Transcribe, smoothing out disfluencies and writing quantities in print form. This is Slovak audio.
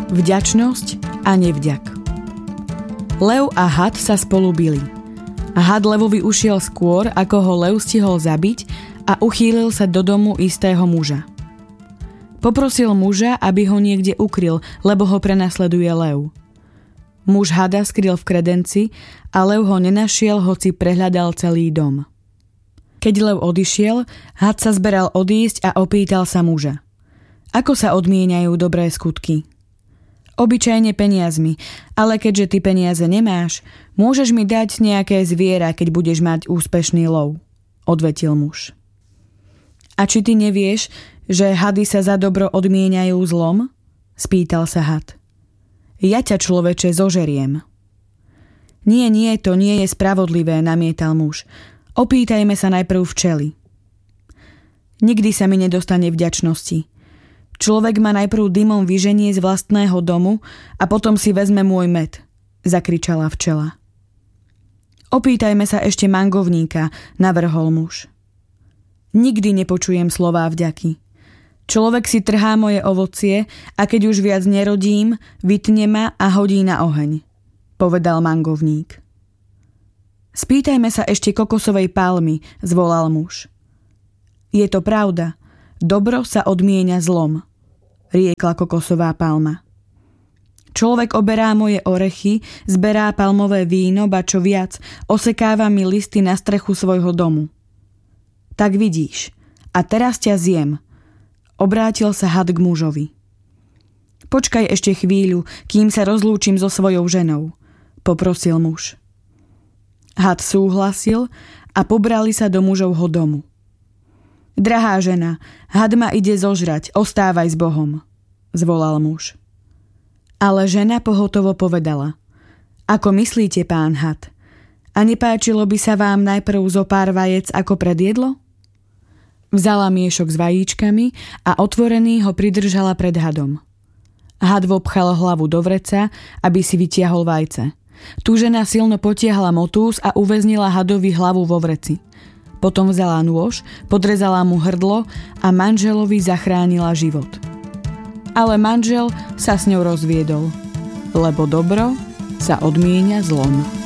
Vďačnosť a nevďak. Lev a had sa spolu bili. Had levovi ušiel skôr, ako ho lev stihol zabiť a uchýlil sa do domu istého muža. Poprosil muža, aby ho niekde ukryl, lebo ho prenasleduje lev. Muž hada skryl v kredenci a lev ho nenašiel, hoci prehľadal celý dom. Keď lev odišiel, had sa zberal odísť a opýtal sa muža: Ako sa odmieňajú dobré skutky? Obyčajne peniazmi, ale keďže ty peniaze nemáš, môžeš mi dať nejaké zviera, keď budeš mať úspešný lov, odvetil muž. A či ty nevieš, že hady sa za dobro odmieňajú zlom? Spýtal sa had. Ja ťa, človeče, zožeriem. Nie, to nie je spravodlivé, namietal muž. Opýtajme sa najprv včely. Nikdy sa mi nedostane vďačnosti. Človek ma najprv dymom vyženie z vlastného domu a potom si vezme môj med, zakričala včela. Opýtajme sa ešte mangovníka, navrhol muž. Nikdy nepočujem slová vďaky. Človek si trhá moje ovocie a keď už viac nerodím, vytne ma a hodí na oheň, povedal mangovník. Spýtajme sa ešte kokosovej palmy, zvolal muž. Je to pravda, dobro sa odmienia zlom, riekla kokosová palma. Človek oberá moje orechy, zberá palmové víno, ba čo viac, osekáva mi listy na strechu svojho domu. Tak vidíš, a teraz ťa zjem, obrátil sa had k mužovi. Počkaj ešte chvíľu, kým sa rozlúčim so svojou ženou, poprosil muž. Had súhlasil a pobrali sa do mužovho domu. Drahá žena, had ma ide zožrať, ostávaj s Bohom, zvolal muž. Ale žena pohotovo povedala: Ako myslíte, pán had? A nepáčilo by sa vám najprv zo pár vajec ako predjedlo? Vzala miešok s vajíčkami a otvorený ho pridržala pred hadom. Had vopchal hlavu do vreca, aby si vytiahol vajce. Tu žena silno potiahla motús a uväznila hadovi hlavu vo vreci. Potom vzala nôž, podrezala mu hrdlo a manželovi zachránila život. Ale manžel sa s ňou rozviedol, lebo dobro sa odmienia zlom.